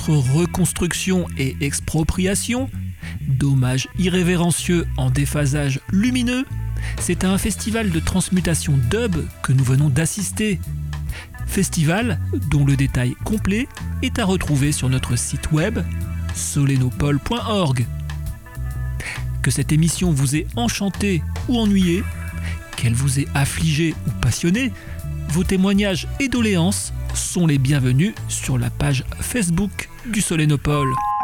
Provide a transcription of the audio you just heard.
entre reconstruction et expropriation, dommages irrévérencieux en déphasage lumineux, c'est à un festival de transmutation dub que nous venons d'assister. Festival dont le détail complet est à retrouver sur notre site web solenopole.org. Que cette émission vous ait enchanté ou ennuyé, qu'elle vous ait affligé ou passionné, vos témoignages et doléances sont les bienvenus sur la page Facebook du Solenopole.